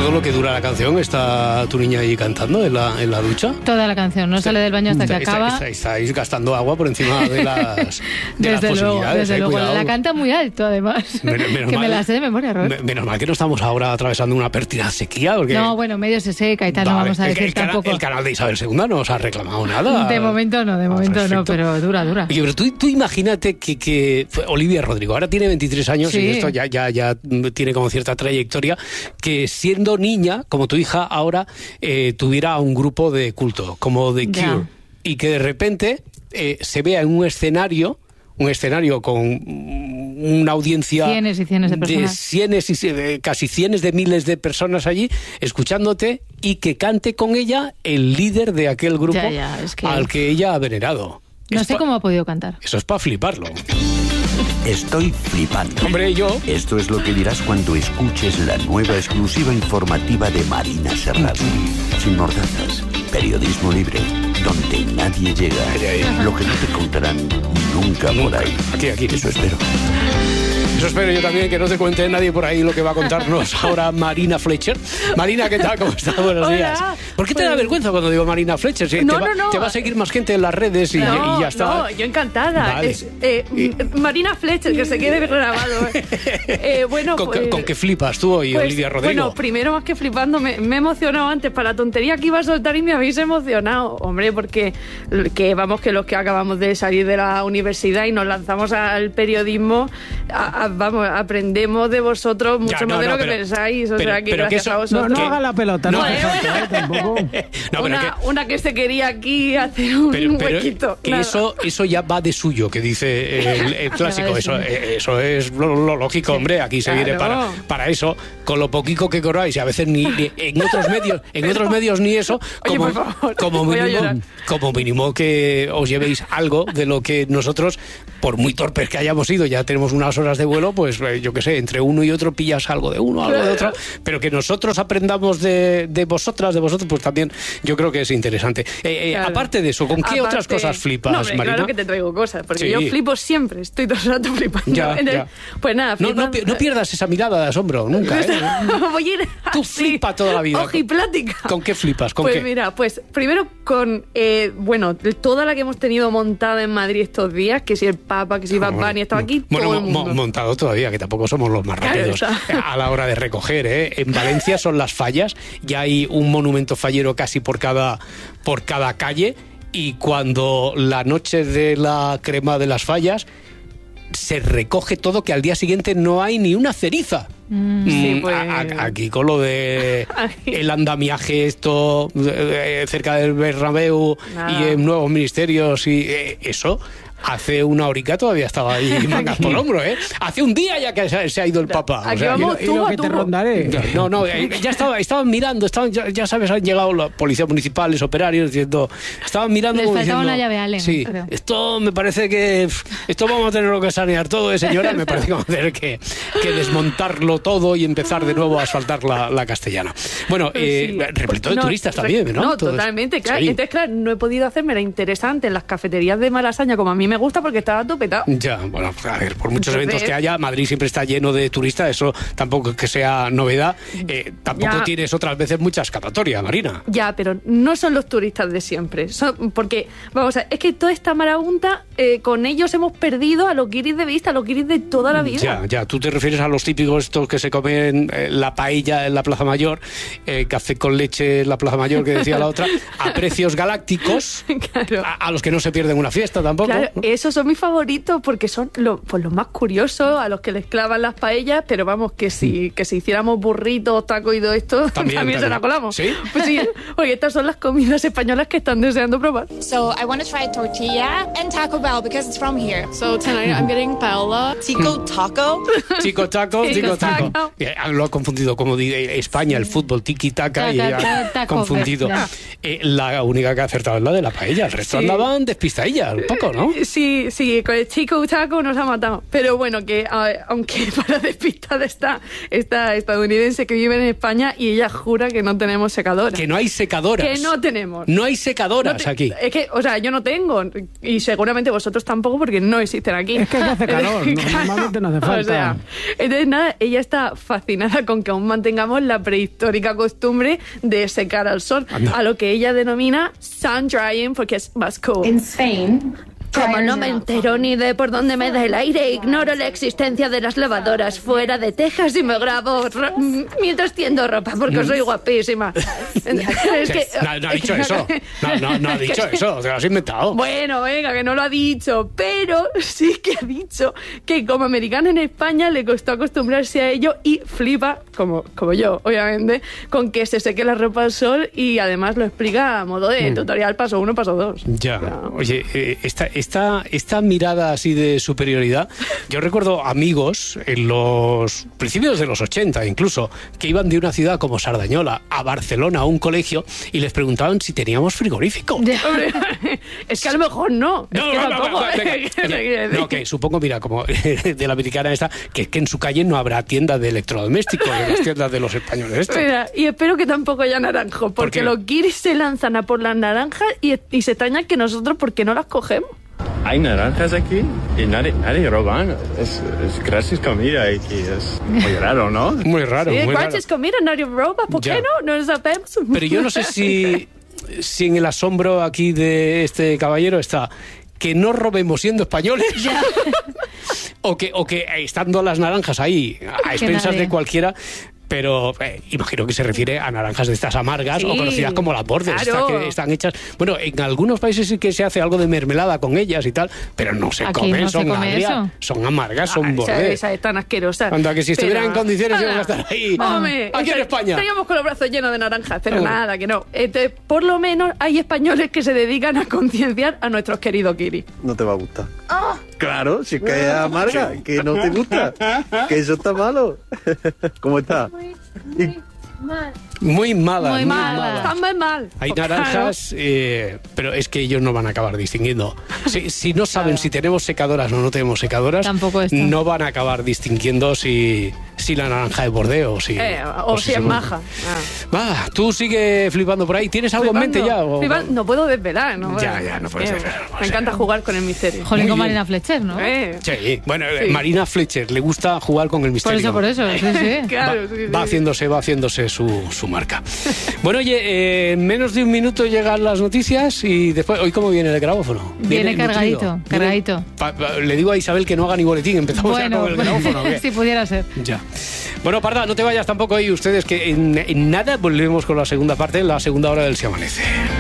todo lo que dura la canción está tu niña ahí cantando en la ducha. Toda la canción, no sale del baño hasta que acaba. Estáis gastando agua por encima de las posibilidades. Desde luego. Cuidado. La canta muy alto, además. Menos que mal, me la sé de memoria, Robert. Menos mal que no estamos ahora atravesando una pértida sequía. Porque... No, bueno, medio se seca y tal, no vamos a decir tampoco. El canal de Isabel II no os ha reclamado nada. De momento no, pero dura. Oye, pero tú imagínate que Olivia Rodrigo ahora tiene 23 años y esto ya tiene como cierta trayectoria, que siendo niña, como tu hija ahora, tuviera un grupo de culto, como The Cure, y que de repente se vea en un escenario con una audiencia cienes y cienes de personas, casi cientos de miles de personas allí escuchándote, y que cante con ella el líder de aquel grupo al que ella ha venerado. No sé cómo ha podido cantar. Eso es para fliparlo. Estoy flipando. Hombre, yo... Esto es lo que dirás cuando escuches la nueva exclusiva informativa de Marina Serrano. Sin mordazas, periodismo libre, donde nadie llega. Lo que no te contarán nunca por ahí. Aquí. Eso espero. Eso espero yo también, que no te cuente nadie por ahí lo que va a contarnos ahora Marina Fletcher. Marina, ¿qué tal? ¿Cómo estás? Buenos días. ¿Por qué te da vergüenza cuando digo Marina Fletcher? ¿Sí? No. Te va a seguir más gente en las redes y ya está. No, yo encantada. Vale. Marina Fletcher, que se quede grabado. ¿Con qué flipas tú hoy, Olivia Rodrigo? Bueno, primero, más que flipando, me he emocionado antes para la tontería que iba a soltar y me habéis emocionado. Hombre, porque que los que acabamos de salir de la universidad y nos lanzamos al periodismo, aprendemos de vosotros mucho más de lo que pensáis. O sea, que gracias a vosotros. No haga la pelota, tampoco. Una que se quería aquí hacer un huequito. Que eso ya va de suyo, que dice el clásico. Eso es lo lógico, hombre. Aquí se viene para eso, con lo poquito que cobráis, y a veces ni en otros medios ni eso. Oye, por favor, como mínimo que os llevéis algo de lo que nosotros, por muy torpes que hayamos sido, ya tenemos unas horas de vuelo, pues yo qué sé, entre uno y otro pillas algo de uno, algo de otro, pero que nosotros aprendamos de vosotros, pues también yo creo que es interesante. Aparte de eso, ¿con qué otras cosas flipas, Marina? Claro que te traigo cosas, porque yo flipo siempre, estoy todo el rato flipando. Ya. Pues nada, no pierdas esa mirada de asombro, nunca. Voy a ir Tú flipas toda la vida. Ojiplática. ¿Con qué flipas? Pues mira, primero con toda la que hemos tenido montada en Madrid estos días, que si el Papa, que si Bad Bunny, estaba aquí todo el mundo. Montado todavía, que tampoco somos los más rápidos a la hora de recoger, En Valencia son las fallas, ya hay un monumento fallero casi por cada calle, y cuando la noche de la crema de las fallas se recoge todo, que al día siguiente no hay ni una ceriza. Aquí con lo de el andamiaje esto cerca del Bernabéu y en nuevos ministerios y eso, hace una horica todavía estaba ahí mangas por hombro, hace un día ya que se ha ido el Papa. Aquí vamos y lo que te rondaré. Ya estaban mirando, ya sabes, han llegado la policía municipal, los operarios diciendo, estaban mirando. Les faltaba una llave, Allen. Sí, esto me parece que esto vamos a tener que sanear todo, señora. Me parece que vamos a tener que desmontarlo todo y empezar de nuevo a asfaltar la castellana. Bueno, repleto de turistas también, ¿no? No, totalmente, claro. Sí. Entonces, claro, no he podido hacerme la interesante en las cafeterías de Malasaña como a mí me gusta, porque estaba todo petado. Ya, bueno, a ver, por muchos eventos que haya, Madrid siempre está lleno de turistas, eso tampoco es que sea novedad. Tampoco tienes otras veces mucha escapatoria, Marina. Ya, pero no son los turistas de siempre. Porque, vamos a ver, es que toda esta marabunta, con ellos hemos perdido a los guiris de vista, a los guiris de toda la vida. Ya, tú te refieres a los típicos estos que se comen la paella en la Plaza Mayor, café con leche en la Plaza Mayor, que decía la otra, a precios galácticos, claro. a los que no se pierden una fiesta tampoco. Claro, esos son mis favoritos porque son los más curiosos, a los que les clavan las paellas, pero vamos, que si hiciéramos burritos, tacos y todo esto, también se la colamos. ¿Sí? Pues sí, porque estas son las comidas españolas que están deseando probar. So I want to try tortilla and Taco Bell because it's from here. So tonight I'm getting paella. Chico Taco. Chico Taco. Lo ha confundido, como dice España, el fútbol, tiki-taka, y ha confundido. La única que ha acertado es la de la paella, el resto andaban despistadillas un poco, ¿no? Sí, con el Chico Taco nos ha matado. Pero bueno, que aunque para despistar esta estadounidense que vive en España y ella jura que no tenemos secadoras. Que no hay secadoras. Que no tenemos. No hay secadoras aquí. Es que, o sea, yo no tengo y seguramente vosotros tampoco porque no existen aquí. Es que hace calor, normalmente no hace falta. O sea, entonces nada, ella está fascinada con que aún mantengamos la prehistórica costumbre de secar al sol, a lo que ella denomina sun drying porque es más cool. In Spain, Como no me entero ni de por dónde me da el aire, ignoro la existencia de las lavadoras fuera de Texas y me grabo mientras tiendo ropa porque soy guapísima. Es que, no ha dicho eso. No ha dicho eso, te lo has inventado. Bueno, venga, que no lo ha dicho, pero sí que ha dicho que como americana en España le costó acostumbrarse a ello y flipa, como yo, obviamente, con que se seque la ropa al sol y además lo explica a modo de tutorial paso 1, paso 2. Ya, oye, esta mirada así de superioridad, yo recuerdo amigos en los principios de los 80 incluso, que iban de una ciudad como Sardañola a Barcelona a un colegio y les preguntaban si teníamos frigorífico. Es que a lo mejor no. No, que supongo, mira, como de la americana esta, que en su calle no habrá tienda de electrodomésticos, de las tiendas de los españoles estos. Mira, y espero que tampoco haya naranjo, porque los guiris se lanzan a por las naranjas y se extrañan que nosotros, ¿por qué no las cogemos? Hay naranjas aquí y nadie roba. Es gratis comida aquí. Es muy raro, ¿no? Muy raro, sí, muy raro. gratis comida, nadie roba. ¿Por qué no? No lo sabemos. Pero yo no sé si en el asombro aquí de este caballero está que no robemos siendo españoles o que estando las naranjas ahí a expensas de cualquiera. Pero imagino que se refiere a naranjas de estas amargas, sí, o conocidas como las bordes, claro, que están hechas. Bueno, en algunos países sí que se hace algo de mermelada con ellas y tal, pero no se comen, no son agrias, son amargas, son bordes. Esa es tan asquerosa. Anda, que si estuvieran en condiciones iban a estar ahí. Hombre, aquí en España. Estaríamos con los brazos llenos de naranjas, pero nada, que no. Entonces, por lo menos hay españoles que se dedican a concienciar a nuestros queridos kiris. No te va a gustar. Claro, si es que es amarga, que no te gusta, que eso está malo. ¿Cómo está? Muy mala. Muy mala. Están muy mal. Hay naranjas, pero es que ellos no van a acabar distinguiendo. Si no saben si tenemos secadoras o no tenemos secadoras, no van a acabar distinguiendo si la naranja es bordeo o si es maja. Va, tú sigue flipando por ahí. ¿Tienes algo en mente ya? No puedo desvelar, ¿no? Ya, no puedes desvelar. Me encanta jugar con el misterio. Jolín con Marina Fletcher, ¿no? Sí, bueno, sí. Marina Fletcher le gusta jugar con el misterio. Por eso, sí. Claro, va haciéndose su marca. Bueno, oye, en menos de un minuto llegan las noticias y después, ¿hoy cómo viene el grabófono? Viene cargadito. Le digo a Isabel que no haga ni boletín, empezamos ya con el grabófono. Si pudiera ser. Ya. Bueno, Parda, no te vayas tampoco ahí ustedes, que en nada volvemos con la segunda parte, la segunda hora del Se Amanece.